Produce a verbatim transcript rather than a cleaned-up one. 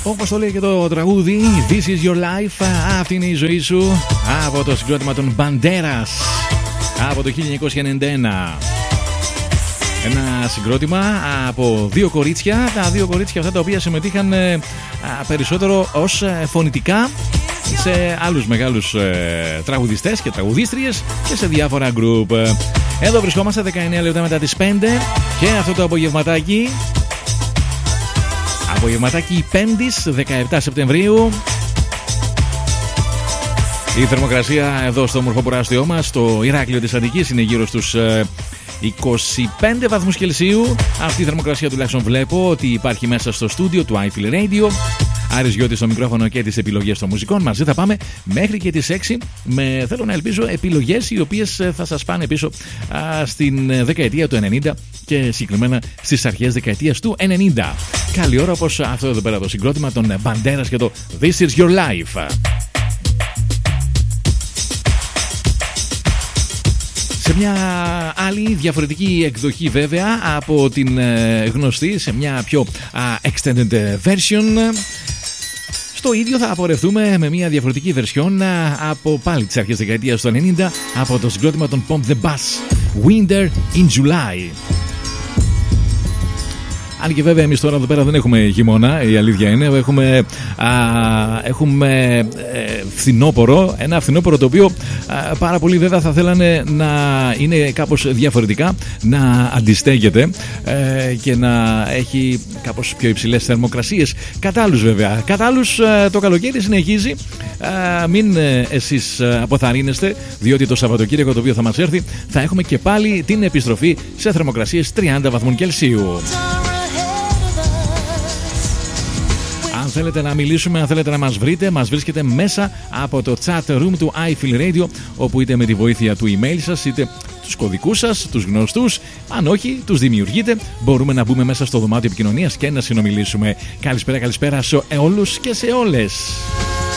Όπως το λέει και το τραγούδι, This is your life, αυτή είναι η ζωή σου, από το συγκρότημα των Banderas από το χίλια εννιακόσια ενενήντα ένα. Ένα συγκρότημα από δύο κορίτσια, τα δύο κορίτσια αυτά τα οποία συμμετείχαν ε, περισσότερο ως ε, φωνητικά σε άλλους μεγάλους ε, τραγουδιστές και τραγουδίστριες και σε διάφορα γκρουπ. Εδώ βρισκόμαστε δεκαεννέα λεπτά μετά τις πέντε και αυτό το απογευματάκι, απογευματάκι πέμπτης δεκαεπτά Σεπτεμβρίου. Η θερμοκρασία εδώ στο όμορφο προάστιό μας, στο Ηράκλειο της Αττικής, είναι γύρω στους ε, είκοσι πέντε βαθμούς Κελσίου. Αυτή η θερμοκρασία τουλάχιστον βλέπω ότι υπάρχει μέσα στο στούντιο του iFeel Radio. Άρης Γιώτης στο μικρόφωνο και τις επιλογές των μουσικών. Μαζί θα πάμε μέχρι και τις έξι με, θέλω να ελπίζω, επιλογές οι οποίες θα σας πάνε πίσω α, στην δεκαετία του ενενήντα και συγκεκριμένα στις αρχές δεκαετίας του ενενήντα. Καλή ώρα, όπως αυτό εδώ πέρα το συγκρότημα των Banderas και το This is your life. Σε μια άλλη διαφορετική εκδοχή βέβαια από την ε, γνωστή, σε μια πιο α, extended version. Στο ίδιο θα απορρευτούμε με μια διαφορετική version από πάλι τις αρχές δεκαετίας του ενενήντα από το συγκρότημα των Pump the Bass, Winter in July. Αν και βέβαια εμείς τώρα εδώ πέρα δεν έχουμε χειμώνα, η αλήθεια είναι. Έχουμε, α, έχουμε ε, φθινόπωρο, ένα φθινόπωρο το οποίο α, πάρα πολλοί βέβαια θα θέλανε να είναι κάπως διαφορετικά, να αντιστέκεται ε, και να έχει κάπως πιο υψηλές θερμοκρασίες. Κατά άλλους βέβαια, κατά άλλους ε, το καλοκαίρι συνεχίζει. Ε, μην ε, εσείς αποθαρρύνεστε, διότι το Σαββατοκύριακο το οποίο θα μας έρθει θα έχουμε και πάλι την επιστροφή σε θερμοκρασίες τριάντα βαθμών Κελσίου. Αν θέλετε να μιλήσουμε, αν θέλετε να μας βρείτε, μας βρίσκετε μέσα από το chat room του iFeel Radio, όπου είτε με τη βοήθεια του email σας, είτε τους κωδικούς σας, τους γνωστούς, αν όχι, τους δημιουργείτε, μπορούμε να μπούμε μέσα στο δωμάτιο επικοινωνίας και να συνομιλήσουμε. Καλησπέρα, καλησπέρα σε όλους και σε όλες.